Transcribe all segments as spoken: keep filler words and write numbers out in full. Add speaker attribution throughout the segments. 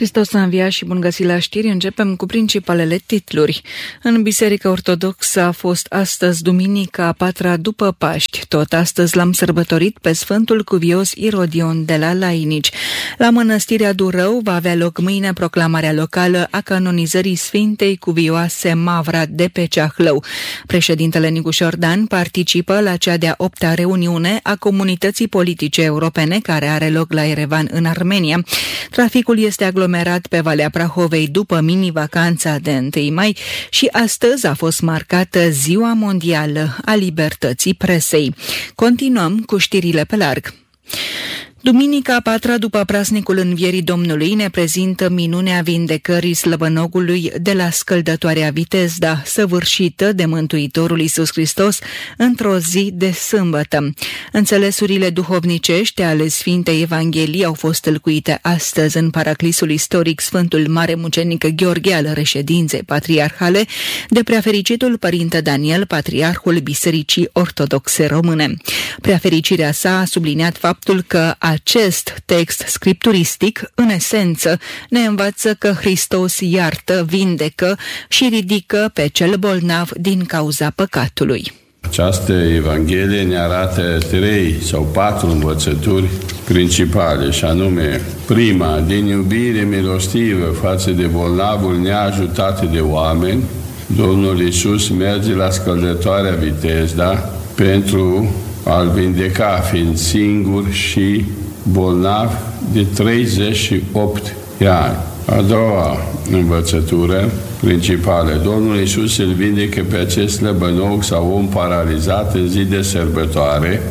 Speaker 1: Hristos a înviat și bun găsit la știri. Începem cu principalele titluri. În Biserica Ortodoxă a fost astăzi duminica a patra după Paști. Tot astăzi l-am sărbătorit pe Sfântul Cuvios Irodion de la Lainici. La Mănăstirea Durău va avea loc mâine proclamarea locală a canonizării Sfintei Cuvioase Mavra de pe Ceahlău. Președintele Nigușor Dan participă la cea de-a opta reuniune a comunității politice europene care are loc la Erevan în Armenia. Traficul este aglomerat pe Valea Prahovei după mini-vacanța de întâi mai și astăzi a fost marcată Ziua Mondială a Libertății Presei. Continuăm cu știrile pe larg. Duminica a patra după praznicul Învierii Domnului ne prezintă minunea vindecării slăbănogului de la scăldătoarea Vitezda, săvârșită de Mântuitorul Iisus Hristos într-o zi de sâmbătă. Înțelesurile duhovnicești ale Sfintei Evangheliei au fost tâlcuite astăzi în paraclisul istoric Sfântul Mare Mucenic Gheorghe al reședinței patriarhale de Preafericitul Părinte Daniel, Patriarhul Bisericii Ortodoxe Române. Preafericirea sa a subliniat faptul că acest text scripturistic, în esență, ne învață că Hristos iartă, vindecă și ridică pe cel bolnav din cauza păcatului.
Speaker 2: Această Evanghelie ne arată trei sau patru învățături principale, și anume, prima, din iubire milostivă față de bolnavul neajutat de oameni, Domnul Iisus merge la scăldătoarea Vitezda pentru a-l vindeca, fiind singur și bolnav de treizeci și opt de ani. A doua învățătură principală, Domnul Iisus îl vindecă pe acest slăbănog sau om paralizat în zi de sărbătoare,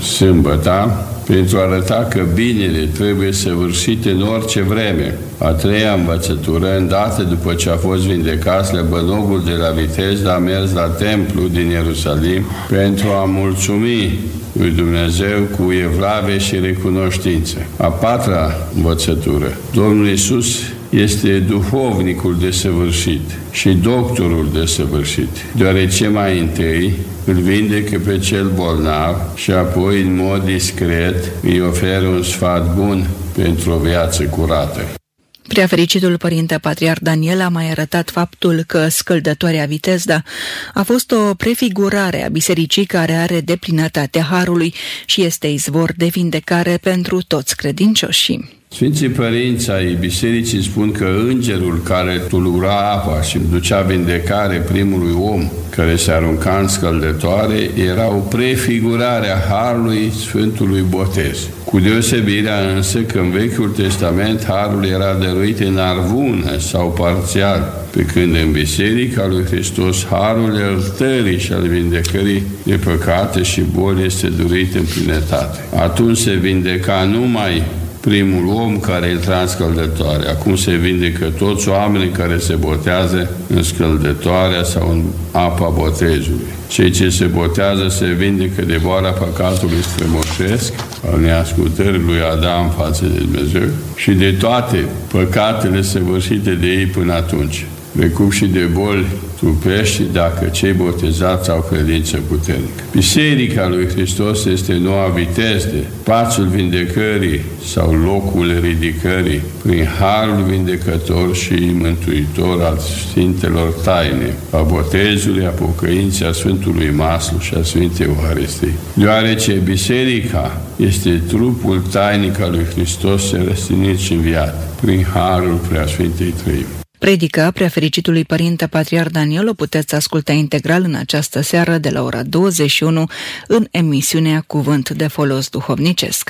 Speaker 2: sâmbăta, pentru a arăta că binele trebuie săvârșit în orice vreme. A treia învățătură, îndată după ce a fost vindecat, slăbănogul de la Vitezda a mers la templu din Ierusalim pentru a mulțumi lui Dumnezeu cu evlave și recunoștință. A patra învățătură, Domnul Iisus este duhovnicul desăvârșit și doctorul desăvârșit, deoarece mai întâi îl vindecă pe cel bolnav și apoi, în mod discret, îi oferă un sfat bun pentru o viață curată.
Speaker 1: Preafericitul Părinte Patriarh Daniel a mai arătat faptul că scăldătoarea Vitezda a fost o prefigurare a bisericii care are deplinătatea harului și este izvor de vindecare pentru toți credincioșii.
Speaker 2: Sfinții părinți ai bisericii spun că îngerul care tulura apa și ducea vindecare primului om care se arunca în scăldătoare era o prefigurare a harului Sfântului Botez. Cu deosebirea însă că în Vechiul Testament harul era dăruit în arvună sau parțial, pe când în Biserica lui Hristos harul iertării și al vindecării de păcate și boli este dăruit în plinătate. Atunci se vindeca numai primul om care intra în scăldătoare. Acum se vindecă toți oamenii care se botează în scăldătoarea sau în apa botezului. Cei ce se botează se vindecă de boala păcatului strămoșesc, al neascultării lui Adam față de Dumnezeu și de toate păcatele săvârșite de ei până atunci, precum și de boli trupești dacă cei botezați au credință puternică. Biserica lui Hristos este noua Vitezde, pațul vindecării sau locul ridicării, prin harul vindecător și mântuitor al Sfintelor taine, a botezului, a pocăinței, a Sfântului Maslu și a Sfintei Euharistiei. Deoarece Biserica este trupul tainic al lui Hristos răstignit și înviat, prin harul Preasfintei Treimi.
Speaker 1: Predica Preafericitului Părinte Patriarh Daniel o puteți asculta integral în această seară de la ora douăzeci și unu în emisiunea Cuvânt de Folos Duhovnicesc.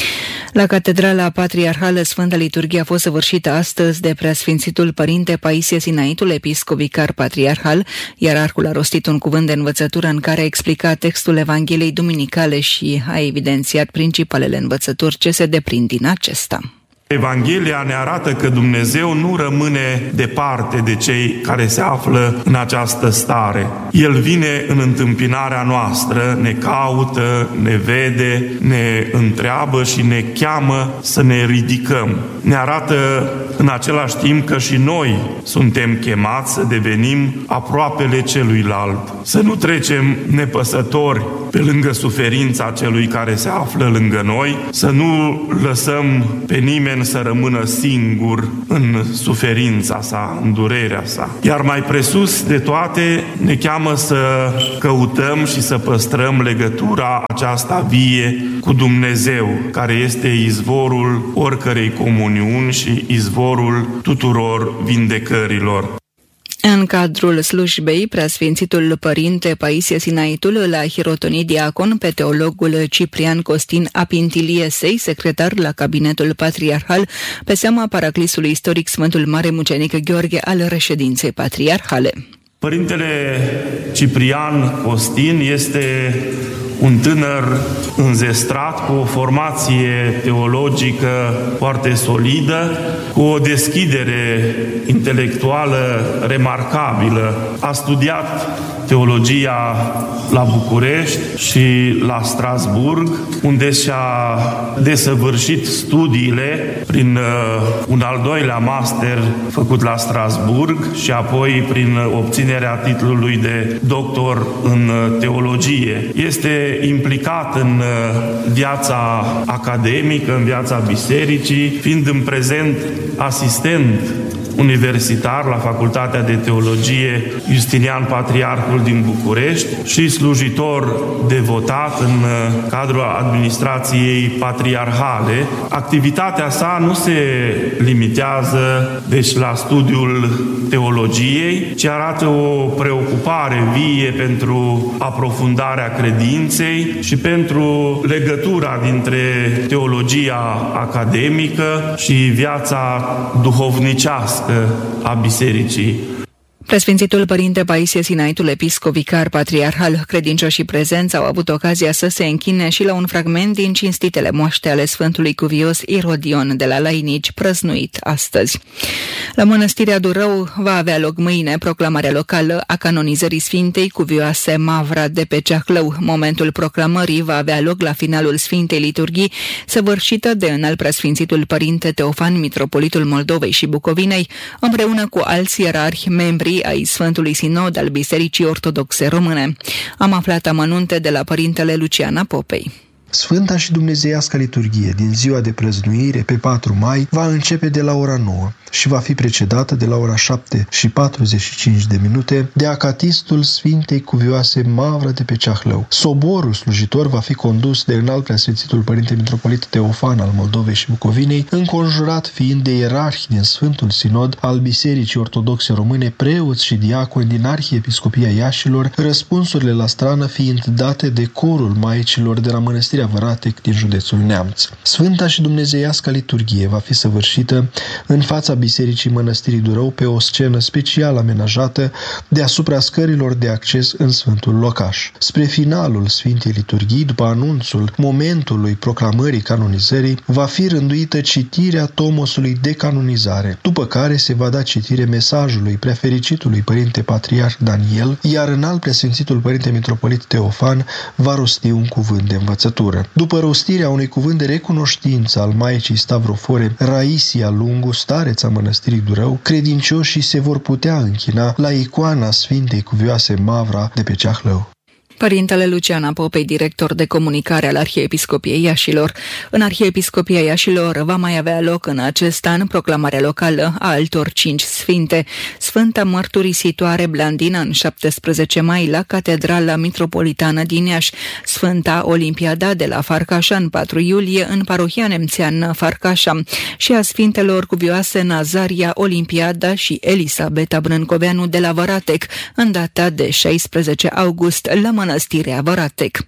Speaker 1: La Catedrala Patriarhală Sfânta Liturghie a fost săvârșită astăzi de Preasfințitul Părinte Paisie Sinaitul, episcop vicar patriarhal, iar arcul a rostit un cuvânt de învățătură în care a explicat textul Evangheliei duminicale și a evidențiat principalele învățături ce se deprind din acesta.
Speaker 3: Evanghelia ne arată că Dumnezeu nu rămâne departe de cei care se află în această stare. El vine în întâmpinarea noastră, ne caută, ne vede, ne întreabă și ne cheamă să ne ridicăm. Ne arată în același timp că și noi suntem chemați să devenim aproapele celuilalt, să nu trecem nepăsători pe lângă suferința celui care se află lângă noi, să nu lăsăm pe nimeni să rămână singur în suferința sa, în durerea sa. Iar mai presus de toate, ne cheamă să căutăm și să păstrăm legătura aceasta vie cu Dumnezeu, care este izvorul oricărei comuniuni și izvorul tuturor vindecărilor.
Speaker 1: În cadrul slujbei, preasfințitul părinte Paisie Sinaitul l-a hirotonit diacon pe teologul Ciprian Costin Apintiliesei, secretar la cabinetul patriarhal, pe seama paraclisului istoric Sfântul Mare Mucenic Gheorghe al reședinței patriarhale.
Speaker 3: Părintele Ciprian Costin este un tânăr înzestrat cu o formație teologică foarte solidă, cu o deschidere intelectuală remarcabilă. A studiat teologia la București și la Strasburg, unde și-a desăvârșit studiile prin un al doilea master făcut la Strasburg și apoi prin obținerea titlului de doctor în teologie. Este implicat în viața academică, în viața bisericii, fiind în prezent asistent universitar la Facultatea de Teologie Justinian Patriarhul din București și slujitor devotat în cadrul administrației patriarhale. Activitatea sa nu se limitează deci la studiul teologiei, ci arată o preocupare vie pentru aprofundarea credinței și pentru legătura dintre teologia academică și viața duhovnicească a bisericii.
Speaker 1: Preasfințitul părinte Paisie Sinaitul, episcop vicar patriarhal, credincioșii prezenți au avut ocazia să se închine și la un fragment din cinstitele moaște ale Sfântului Cuvios Irodion de la Lainici, prăznuit astăzi. La Mănăstirea Durău va avea loc mâine proclamarea locală a canonizării Sfintei Cuvioase Mavra de pe Ceahlău. Momentul proclamării va avea loc la finalul Sfintei Liturghii, săvârșită de înalt preasfințitul părinte Teofan, mitropolitul Moldovei și Bucovinei, împreună cu alți ierarhi membri ai Sfântului Sinod al Bisericii Ortodoxe Române. Am aflat amănunte de la părintele Lucian Apopei.
Speaker 4: Sfânta și dumnezeiască liturghie din ziua de prăznuire pe patru mai va începe de la ora nouă și va fi precedată de la ora șapte și patruzeci și cinci de minute de acatistul Sfintei Cuvioase Mavra de pe Ceahlău. Soborul slujitor va fi condus de înalt preasfințitul părinte mitropolit Teofan al Moldovei și Bucovinei, înconjurat fiind de ierarhi din Sfântul Sinod al Bisericii Ortodoxe Române, preoți și diaconi din Arhiepiscopia Iașilor, răspunsurile la strană fiind date de corul maicilor de la Mănăstirea Văratec din județul Neamț. Sfânta și dumnezeiască liturghie va fi săvârșită în fața Bisericii Mănăstirii Durău pe o scenă special amenajată deasupra scărilor de acces în Sfântul Locaș. Spre finalul Sfintei Liturghii, după anunțul momentului proclamării canonizării, va fi rânduită citirea tomosului de canonizare, după care se va da citire mesajului preafericitului părinte patriarh Daniel, iar înalt preasfințitul părinte mitropolit Teofan va rosti un cuvânt de învățătură. După rostirea unui cuvânt de recunoștință al Maicii Stavrofore Raisia Lungu, stareța Mănăstirii Durău, credincioșii se vor putea închina la icoana Sfintei Cuvioase Mavra de pe Ceahlău.
Speaker 1: Părintele Lucian Apopei, director de comunicare al Arhiepiscopiei Iașilor. În Arhiepiscopia Iașilor va mai avea loc în acest an proclamarea locală a altor cinci sfinte. Sfânta Mărturisitoare Blandina în șaptesprezece mai la Catedrala Mitropolitană din Iași, Sfânta Olimpiada de la Farcașa în patru iulie în parohia nemțeană Farcașa și a Sfintelor Cuvioase Nazaria Olimpiada și Elisabeta Brâncoveanu de la Văratec în data de șaisprezece august la Mănăstirea Văratec.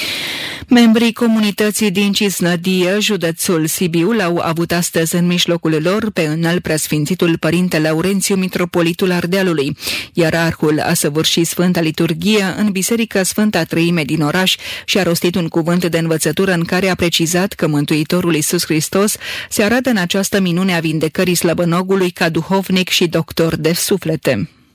Speaker 1: Membrii comunității din Cisnădie, județul Sibiu, l-au avut astăzi în mijlocul lor pe înalt preasfințitul părinte Laurențiu, mitropolitul Ardealului. Ierarhul a săvârșit Sfânta Liturghie în Biserica Sfânta Treime din oraș și a rostit un cuvânt de învățătură în care a precizat că Mântuitorul Iisus Hristos se arată în această minune a vindecării slăbănogului ca duhovnic și doctor de suflete.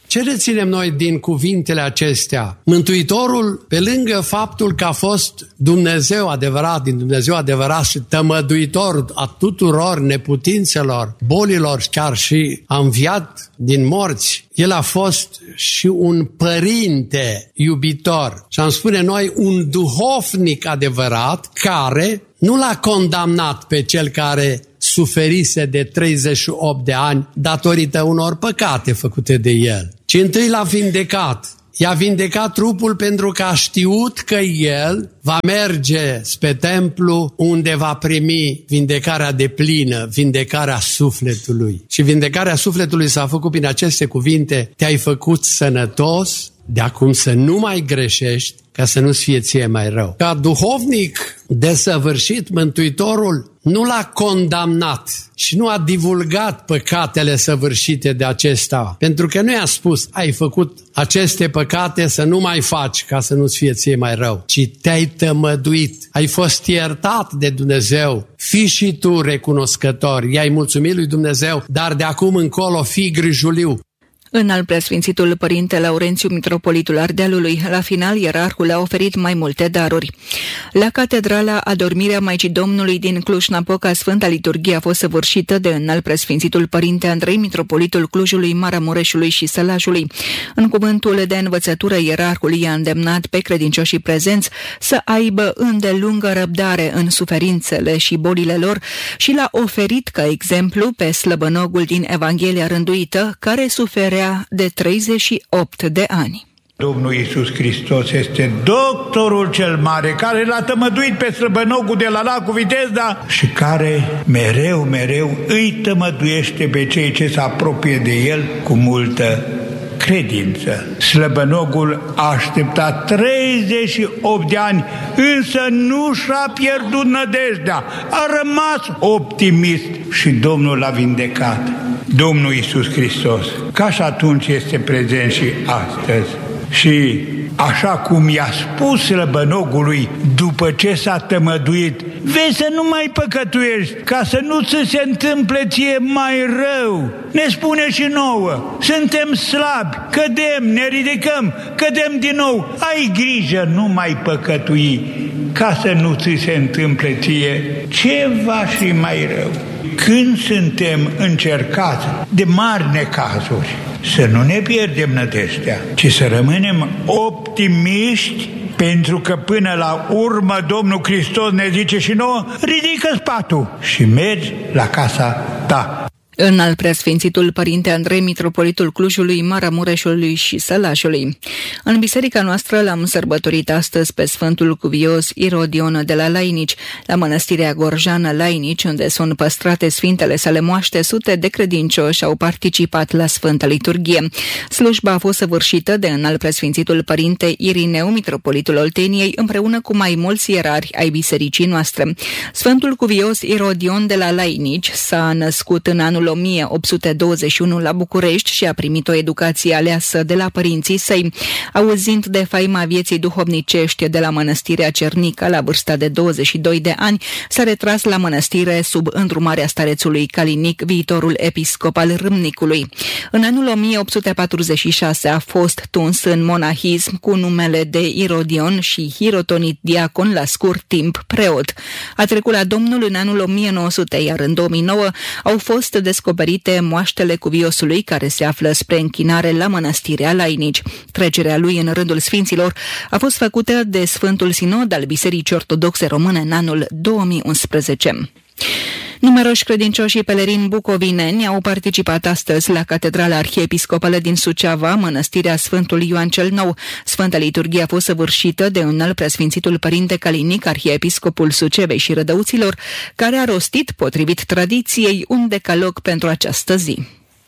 Speaker 5: Ce reținem noi din cuvintele acestea? Mântuitorul, pe lângă faptul că a fost Dumnezeu adevărat, din Dumnezeu adevărat și tămăduitor a tuturor neputințelor, bolilor, chiar și a înviat din morți, El a fost și un părinte iubitor. Și am spune noi, un duhovnic adevărat care nu l-a condamnat pe cel care suferise de treizeci și opt de ani datorită unor păcate făcute de el, ci întâi l-a vindecat. I-a vindecat trupul pentru că a știut că el va merge spre templu unde va primi vindecarea deplină, vindecarea sufletului. Și vindecarea sufletului s-a făcut prin aceste cuvinte: te-ai făcut sănătos, de acum să nu mai greșești, ca să nu-ți fie ție mai rău. Ca duhovnic desăvârșit, Mântuitorul nu l-a condamnat și nu a divulgat păcatele săvârșite de acesta, pentru că nu i-a spus: ai făcut aceste păcate, să nu mai faci, ca să nu-ți fie ție mai rău, ci te-ai tămăduit, ai fost iertat de Dumnezeu, fii și tu recunoscător, i-ai mulțumit lui Dumnezeu, dar de acum încolo fii grijuliu.
Speaker 1: Înalt preasfințitul părinte Laurențiu, mitropolitul Ardealului, la final ierarhul a oferit mai multe daruri. La catedrala Adormirea Maicii Domnului din Cluj-Napoca, Sfânta Liturghie a fost săvârșită de înalt preasfințitul părinte Andrei, mitropolitul Clujului, Maramureșului și Sălajului. În cuvântul de învățătură, ierarhul i-a îndemnat pe credincioșii prezenți să aibă îndelungă răbdare în suferințele și bolile lor și l-a oferit ca exemplu pe slăbănogul din Evanghelia rânduită, care suferea de treizeci și opt de ani.
Speaker 6: Domnul Iisus Hristos este doctorul cel mare, care l-a tămăduit pe slăbănogul de la lacul Vitezda și care mereu, mereu îi tămăduiește pe cei ce se apropie de el cu multă credință. Slăbănogul a așteptat treizeci și opt de ani, însă nu și-a pierdut nădejdea, a rămas optimist și Domnul l-a vindecat. Domnul Iisus Hristos, ca și atunci, este prezent și astăzi. Și așa cum i-a spus slăbănogului după ce s-a tămăduit: vezi să nu mai păcătuiești, ca să nu ți se întâmple ție mai rău. Ne spune și nouă: suntem slabi, cădem, ne ridicăm, cădem din nou. Ai grijă, nu mai păcătui, ca să nu ți se întâmple ție ceva și mai rău. Când suntem încercați de mari necazuri, să nu ne pierdem nădejdea, ci să rămânem optimiști, pentru că până la urmă Domnul Hristos ne zice și nouă: ridică spatul și mergi la casa ta.
Speaker 1: Înalt preasfințitul părinte Andrei, mitropolitul Clujului, Maramureșului și Sălajului. În biserica noastră l-am sărbătorit astăzi pe Sfântul Cuvios Irodion de la Lainici, la mănăstirea Gorjană Lainici, unde sunt păstrate sfintele sale moaște. Sute de credincioși au participat la Sfânta Liturghie. Slujba a fost săvârșită de înalt preasfințitul părinte Irineu, mitropolitul Olteniei, împreună cu mai mulți ierari ai bisericii noastre. Sfântul Cuvios Irodion de la Lainici s-a născut în anul o mie opt sute douăzeci și unu la București și a primit o educație aleasă de la părinții săi. Auzind de faima vieții duhovnicești de la mănăstirea Cernica, la vârsta de douăzeci și doi de ani, s-a retras la mănăstire sub îndrumarea starețului Calinic, viitorul episcop al Râmnicului. În anul o mie opt sute patruzeci și șase a fost tuns în monahism cu numele de Irodion și hirotonit diacon, la scurt timp preot. A trecut la Domnul în anul o mie nouă sute, iar în două mii nouă au fost descoperite moaștele cuviosului, care se află spre închinare la mănăstirea Lainici. Trecerea lui în rândul sfinților a fost făcută de Sfântul Sinod al Bisericii Ortodoxe Române în anul două mii unsprezece. Numeroși credincioși și pelerini bucovineni au participat astăzi la Catedrala Arhiepiscopală din Suceava, mănăstirea Sfântul Ioan cel Nou. Sfânta Liturghie a fost săvârșită de înalt preasfințitul părinte Calinic, arhiepiscopul Sucevei și Rădăuților, care a rostit, potrivit tradiției, un decalog pentru această zi.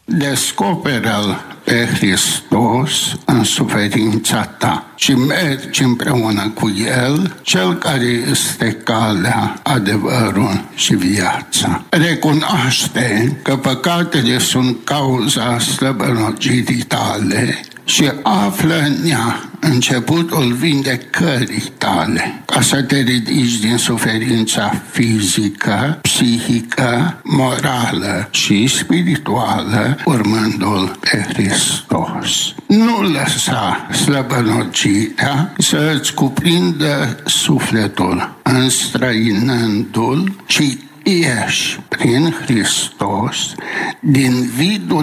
Speaker 7: Descoperă-L pe Hristos în suferința ta și mergi împreună cu El, Cel care este calea, adevărul și viața. Recunoaște că păcatele sunt cauza slăbănogirii tale și află în ea începutul vindecării tale, ca să te ridici din suferința fizică, psihică, morală și spirituală, urmându-L pe Hristos. Nu lăsa slăbănogirea să îți cuprindă sufletul înstrăinându-L, ci ieși prin Hristos din vidul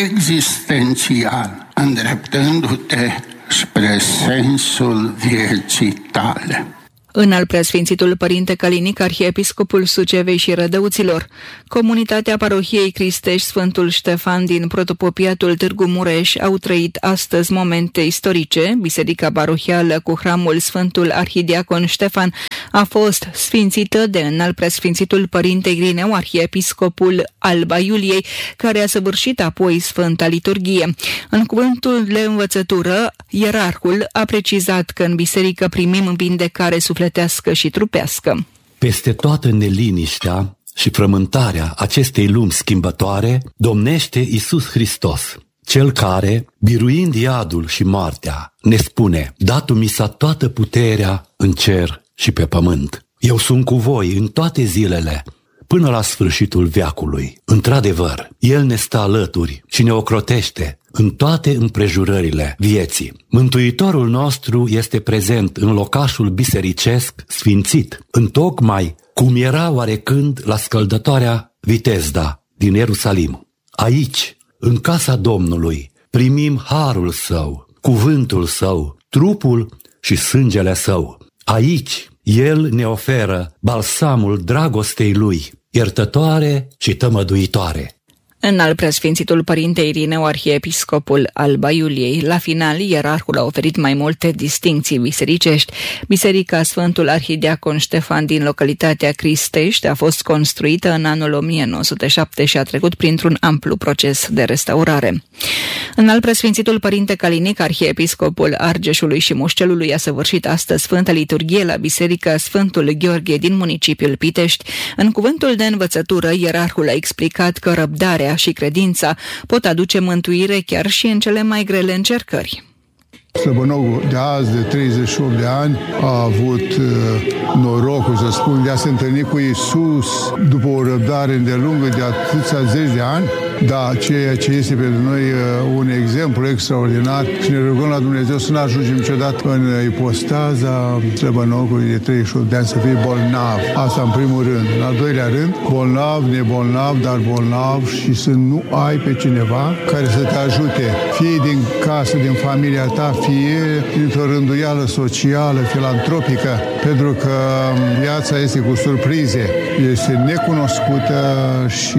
Speaker 7: existențial, îndreptându-te spre sensul vieții tale.
Speaker 1: Înalt preasfințitul Părinte Calinic, arhiepiscopul Sucevei și Rădăuților, comunitatea parohiei Cristești Sfântul Ștefan din protopopiatul Târgu Mureș au trăit astăzi momente istorice. Biserica parohială cu hramul Sfântul Arhidiacon Ștefan a fost sfințită de înalt preasfințitul Părinte Irineu, arhiepiscopul Alba Iuliei, care a săvârșit apoi Sfânta Liturghie. În cuvântul de învățătură, ierarhul a precizat că în biserică primim vindecare sufletească și trupească.
Speaker 8: Peste toată neliniștea și frământarea acestei lumi schimbătoare domnește Iisus Hristos, Cel care, biruind iadul și moartea, ne spune: „Datu mi s-a toată puterea în cer și pe pământ. Eu sunt cu voi în toate zilele, până la sfârșitul veacului.” Într-adevăr, El ne stă alături și ne ocrotește în toate împrejurările vieții. Mântuitorul nostru este prezent în locașul bisericesc sfințit, întocmai cum era oarecând la scăldătoarea Vitezda din Ierusalim. Aici, în casa Domnului, primim harul Său, cuvântul Său, trupul și sângele Său. Aici, El ne oferă balsamul dragostei Lui, iertătoare și tămăduitoare.
Speaker 1: Înalt preasfințitul Părinte Irineu, arhiepiscopul Alba Iuliei, la final, ierarhul a oferit mai multe distincții bisericești. Biserica Sfântul Arhidiacon Ștefan din localitatea Cristești a fost construită în anul o mie nouă sute șapte și a trecut printr-un amplu proces de restaurare. Înalt preasfințitul Părinte Calinic, arhiepiscopul Argeșului și Mușcelului, a săvârșit astăzi Sfânta Liturghie la Biserica Sfântul Gheorghe din municipiul Pitești. În cuvântul de învățătură, ierarhul a explicat că răbdarea și credința pot aduce mântuire chiar și în cele mai grele încercări.
Speaker 9: Slăbănogul de azi, de treizeci și opt de ani, a avut uh, norocul, să spun, de a se întâlni cu Iisus după o răbdare îndelungă de atâția zeci de ani, dar ceea ce este pentru noi uh, un exemplu extraordinar și ne rugăm la Dumnezeu să nu ajungem niciodată în ipostaza slăbănogului de treizeci și opt de ani să fie bolnav. Asta în primul rând. În al doilea rând, bolnav, nebolnav, dar bolnav și să nu ai pe cineva care să te ajute, fie din casă, din familia ta, fie dintr-o rânduială socială, filantropică, pentru că viața este cu surprize, este necunoscută și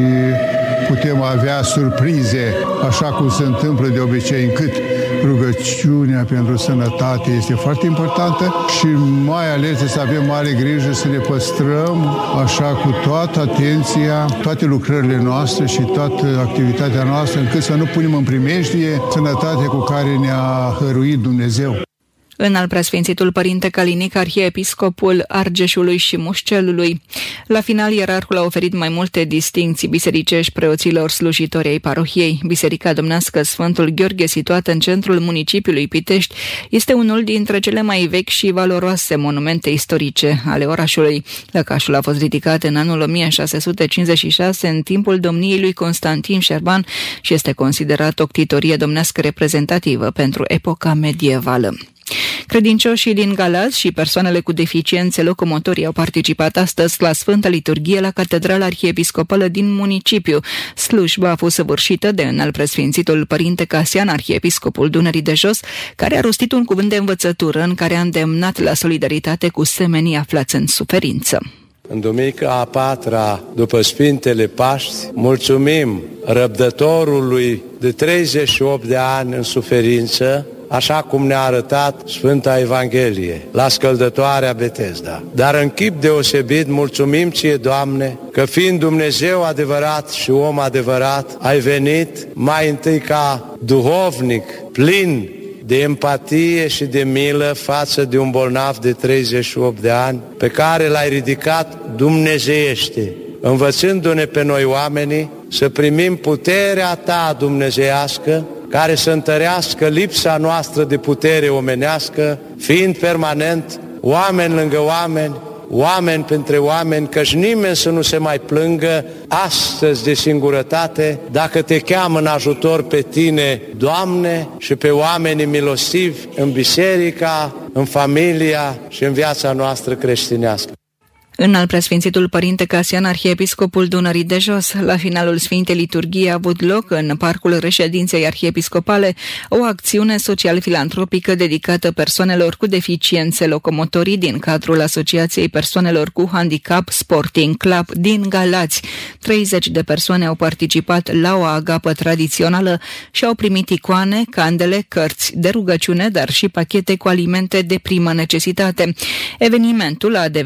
Speaker 9: putem avea surprize, așa cum se întâmplă de obicei, încât rugăciunea pentru sănătate este foarte importantă și mai ales să avem mare grijă să ne păstrăm așa cu toată atenția, toate lucrările noastre și toată activitatea noastră, încât să nu punem în primejdie sănătatea cu care ne-a hăruit Dumnezeu.
Speaker 1: Înalt preasfințitul Părinte Calinic, arhiepiscopul Argeșului și Mușcelului. La final, ierarhul a oferit mai multe distincții bisericești preoților slujitori ai parohiei. Biserica Domnească Sfântul Gheorghe, situată în centrul municipiului Pitești, este unul dintre cele mai vechi și valoroase monumente istorice ale orașului. Lăcașul a fost ridicat în anul o mie șase sute cincizeci și șase în timpul domniei lui Constantin Șerban și este considerat o ctitorie domnească reprezentativă pentru epoca medievală. Credincioșii din Galați și persoanele cu deficiențe locomotorii au participat astăzi la Sfânta Liturghie la Catedrala Arhiepiscopală din municipiu. Slujba a fost săvârșită de înalt preasfințitul Părinte Casian, arhiepiscopul Dunării de Jos, care a rostit un cuvânt de învățătură în care a îndemnat la solidaritate cu semenii aflați în suferință.
Speaker 10: În duminica a patra, după Sfintele Paști, mulțumim răbdătorului de treizeci și opt de ani în suferință, așa cum ne-a arătat Sfânta Evanghelie, la scăldătoarea Betesda. Dar în chip deosebit mulțumim Ție, Doamne, că fiind Dumnezeu adevărat și om adevărat, ai venit mai întâi ca duhovnic plin de empatie și de milă față de un bolnav de treizeci și opt de ani, pe care l-ai ridicat dumnezeiește, învățându-ne pe noi oamenii să primim puterea Ta dumnezeiască care să întărească lipsa noastră de putere omenească, fiind permanent oameni lângă oameni, oameni printre oameni, căci nimeni să nu se mai plângă astăzi de singurătate dacă te cheamă în ajutor pe tine, Doamne, și pe oamenii milostivi în biserica, în familia și în viața noastră creștinească.
Speaker 1: Înalt preasfințitul Părinte Casian, arhiepiscopul Dunării de Jos. La finalul Sfintei Liturghii a avut loc în parcul reședinței arhiepiscopale o acțiune social-filantropică dedicată persoanelor cu deficiențe locomotorii din cadrul Asociației Persoanelor cu Handicap Sporting Club din Galați. treizeci de persoane au participat la o agapă tradițională și au primit icoane, candele, cărți de rugăciune, dar și pachete cu alimente de primă necesitate. Evenimentul a devenit